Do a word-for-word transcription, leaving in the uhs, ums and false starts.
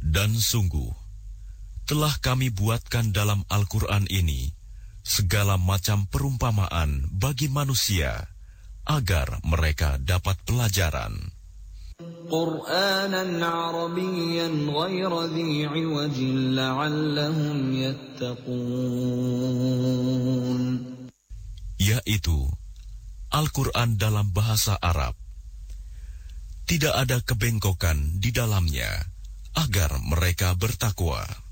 Dan sungguh, telah kami buatkan dalam Al-Quran ini segala macam perumpamaan bagi manusia, agar mereka dapat pelajaran. Qur'anan Arabiyyan ghaira dhi 'iwajin la'allahum yattaqun. Yaitu Al-Quran dalam bahasa Arab. Tidak ada kebengkokan di dalamnya, agar mereka bertakwa.